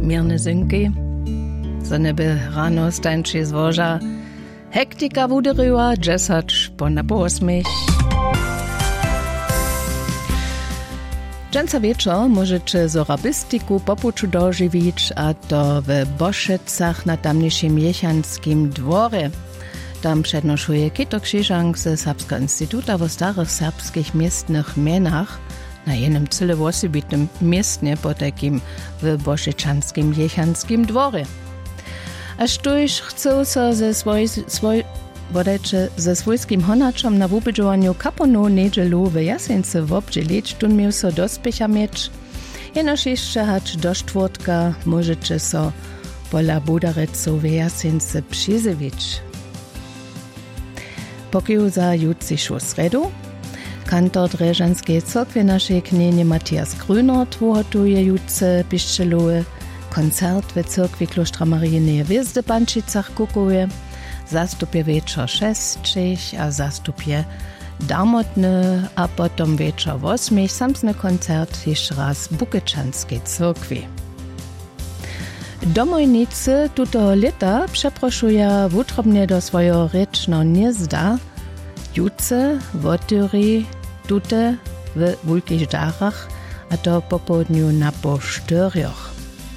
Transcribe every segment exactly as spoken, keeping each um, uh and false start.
mirne synki. Za nebe rano stańczy zwoża. Hektika wuderyła, dżesacz po naposmich. Dżęca wieczor możecie zorabistiku popuczu dożywić, a to w Boszecach na tamniejszym jechanskim dworze. Tam przednoszuje Kito Krzyżank ze Serbskiego Instytuta o starych serbskich miestnych mienach na jednym cyle osobitym miestnie po takim w Boszeczanskim jechanskim dworze. Aż tuż chcą so ze swoj, swoj, bodajcie ze swojskim honaczom na wubydżowaniu kaponu niedzielu w Jasence w obdzielić, tun miał so dospiecha mieć. Jenoż jeszcze hać do czwartka możecie so pola budareców w Jasence przyzywić. Pokój za jutrzejszą sredu. Kantor Dreżanskiej Cyrkwi naszej knienie Matthias Grünert wuhotuje jutce piszczeluły. Koncert w Cyrkwi Klostra Maryjnej Wiezdy Pančicach kukuje. Zastupie wieczor szesćich, a zastupie darmotny, a potom wieczor osmich. Samsny koncert jeszcze raz Bukečanskiej Cyrkwi. Domojnicy tuto lita przeproszuje wutrobnie do swojego rycznego gniezda. Jutce wotyri tute w wulkich darach, a to po południu na posztyrioch.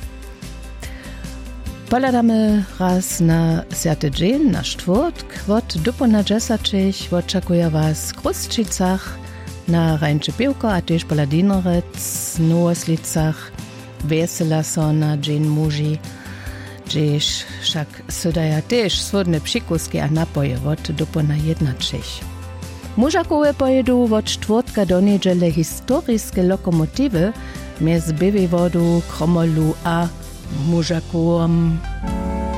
Poladamy raz na siaty dzień, na czwartk, wot dupo na dżesacich, oczekuje was w Kruszczycach, na Rańczy Piłko, a też Poladinerec, Nowoslicach, Wesela so na dzień muži, gdzieś však sudaja też swodne przykuski a napoje, wot dupo na jednacich. Mužakowe pojedu od czwartka do niedziele historiskie lokomotywy między Biewiewodu, Kromolu a Mužakom.